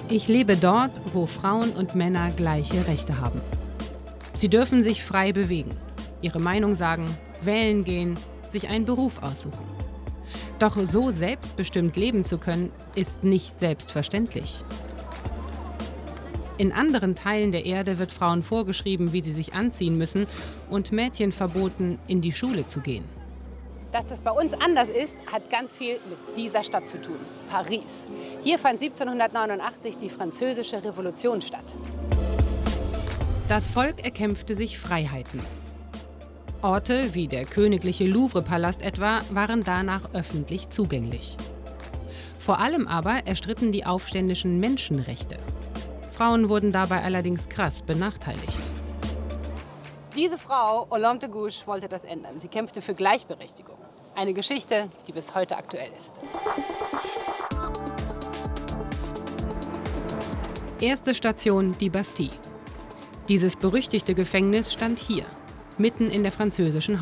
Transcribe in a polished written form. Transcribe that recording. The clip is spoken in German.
Ich lebe dort, wo Frauen und Männer gleiche Rechte haben. Sie dürfen sich frei bewegen, ihre Meinung sagen, wählen gehen, sich einen Beruf aussuchen. Doch so selbstbestimmt leben zu können, ist nicht selbstverständlich. In anderen Teilen der Erde wird Frauen vorgeschrieben, wie sie sich anziehen müssen und Mädchen verboten, in die Schule zu gehen. Dass das bei uns anders ist, hat ganz viel mit dieser Stadt zu tun, Paris. Hier fand 1789 die Französische Revolution statt. Das Volk erkämpfte sich Freiheiten. Orte wie der königliche Louvre-Palast etwa waren danach öffentlich zugänglich. Vor allem aber erstritten die Aufständischen Menschenrechte. Frauen wurden dabei allerdings krass benachteiligt. Diese Frau, Olympe de Gouges, wollte das ändern. Sie kämpfte für Gleichberechtigung. Eine Geschichte, die bis heute aktuell ist. Erste Station, die Bastille. Dieses berüchtigte Gefängnis stand hier, mitten in der französischen